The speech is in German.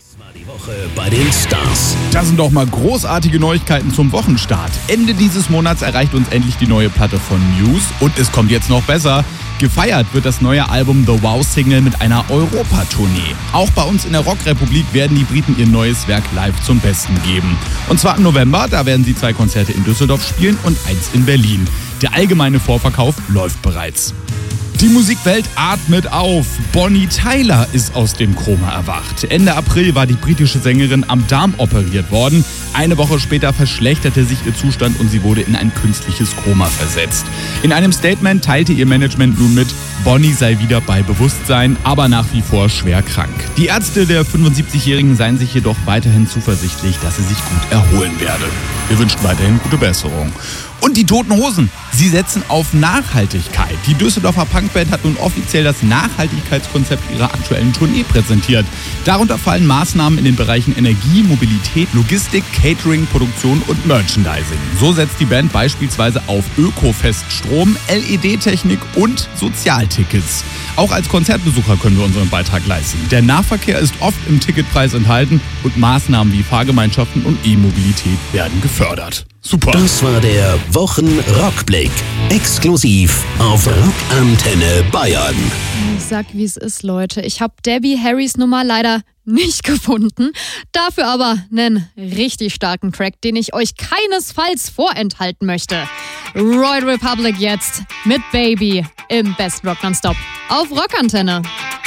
Das war die Woche bei den Stars. Das sind doch mal großartige Neuigkeiten zum Wochenstart. Ende dieses Monats erreicht uns endlich die neue Platte von Muse und es kommt jetzt noch besser. Gefeiert wird das neue Album The Wow Single mit einer Europatournee. Auch bei uns in der Rockrepublik werden die Briten ihr neues Werk live zum Besten geben. Und zwar im November, da werden sie 2 Konzerte in Düsseldorf spielen und 1 in Berlin. Der allgemeine Vorverkauf läuft bereits. Die Musikwelt atmet auf. Bonnie Tyler ist aus dem Koma erwacht. Ende April war die britische Sängerin am Darm operiert worden. Eine Woche später verschlechterte sich ihr Zustand und sie wurde in ein künstliches Koma versetzt. In einem Statement teilte ihr Management nun mit, Bonnie sei wieder bei Bewusstsein, aber nach wie vor schwer krank. Die Ärzte der 75-Jährigen seien sich jedoch weiterhin zuversichtlich, dass sie sich gut erholen werde. Wir wünschen weiterhin gute Besserung. Und die Toten Hosen, sie setzen auf Nachhaltigkeit. Die Düsseldorfer Punkband hat nun offiziell das Nachhaltigkeitskonzept ihrer aktuellen Tournee präsentiert. Darunter fallen Maßnahmen in den Bereichen Energie, Mobilität, Logistik, Catering, Produktion und Merchandising. So setzt die Band beispielsweise auf Ökofeststrom, LED-Technik und Sozialtickets. Auch als Konzertbesucher können wir unseren Beitrag leisten. Der Nahverkehr ist oft im Ticketpreis enthalten und Maßnahmen wie Fahrgemeinschaften und E-Mobilität werden gefördert. Super. Das war der Wochenrockblick. Exklusiv auf Rockantenne Bayern. Ich sag, wie es ist, Leute. Ich habe Debbie Harrys Nummer leider nicht gefunden. Dafür aber einen richtig starken Track, den ich euch keinesfalls vorenthalten möchte. Royal Republic jetzt mit Baby im Best Rock Nonstop auf Rockantenne.